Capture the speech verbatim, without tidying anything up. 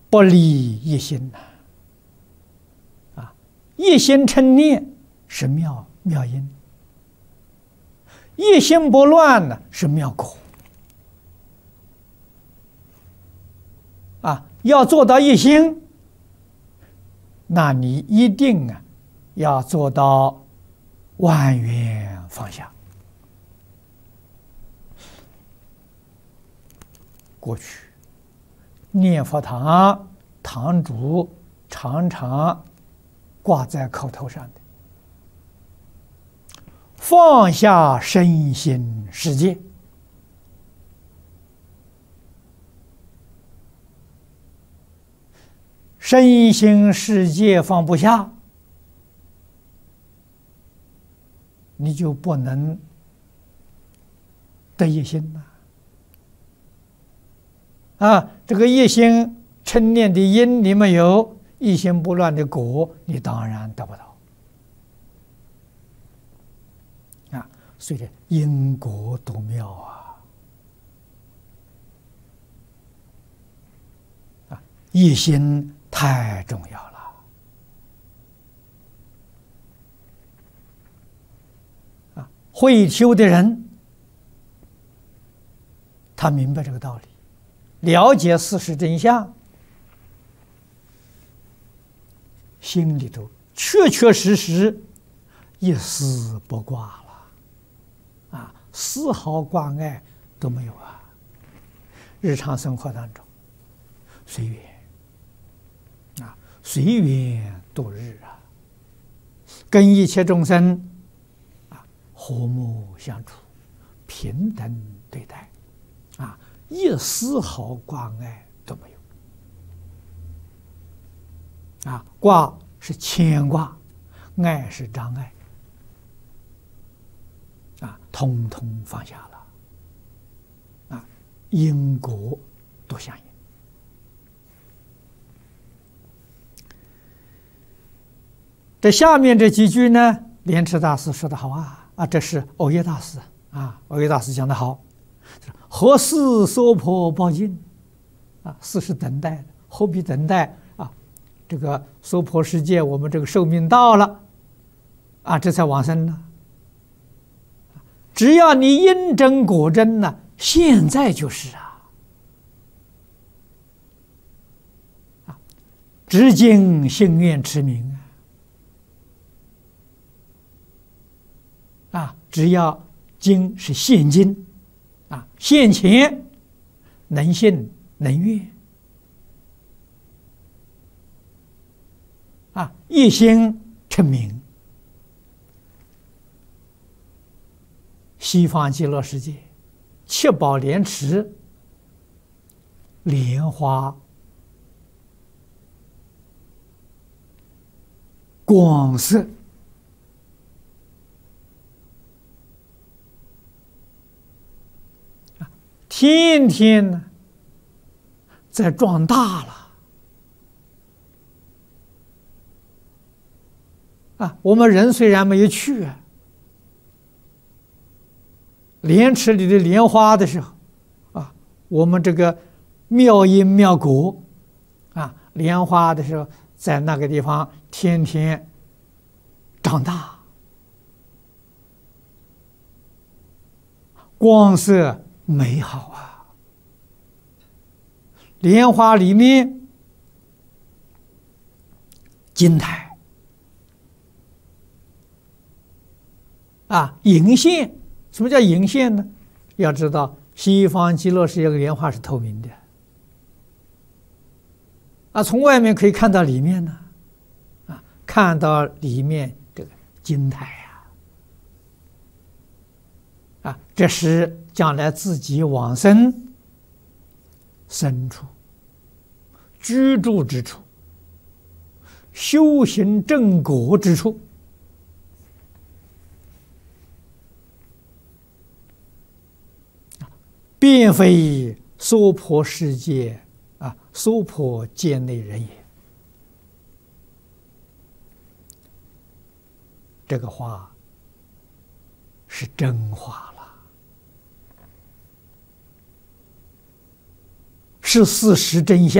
不离一心呐！啊，一心称念是妙妙因，一心不乱呢是妙果。啊，要做到一心，那你一定啊要做到万缘放下。过去念佛堂堂主常常挂在口头上的，放下身心世界。身心世界放不下，你就不能得一心呐。啊，这个一心称念的因你没有，一心不乱的果，你当然得不到。啊，所以因果都妙啊！啊，一心太重要了。啊，会修的人，他明白这个道理。了解事实真相，心里头确确实实一丝不挂了，啊，丝毫挂碍都没有啊！日常生活当中，随缘啊，随缘度日啊，跟一切众生啊和睦相处，平等对待，啊。一丝毫挂碍都没有，啊，挂是牵挂，爱是障碍，啊，通通放下了，啊，因果都相应。这下面这几句呢，莲池大师说的好啊，啊，这是藕益大师啊，藕益大师讲的好。何事娑婆报尽啊？事是等待的，何必等待啊？这个娑婆世界，我们这个寿命到了啊，这才往生呢。只要你因真果真呢，现在就是啊，啊，直经信愿持名啊，啊，只要经是现经。啊，现前能信能愿，啊，一心称名，西方极乐世界七宝莲池莲花光色。天天呢，在壮大了啊！我们人虽然没有去啊，莲池里的莲花的时候啊，我们这个妙因妙果啊，莲花的时候，在那个地方天天长大，光色美好啊！莲花里面金台啊，银线。什么叫银线呢？要知道，西方极乐世界的莲花是透明的啊，从外面可以看到里面呢，啊，看到里面这个金台啊，啊，这是将来自己往生深处、居住之处、修行正果之处。并非娑婆世界啊，娑婆界内人也。这个话是真话了，是事实真相。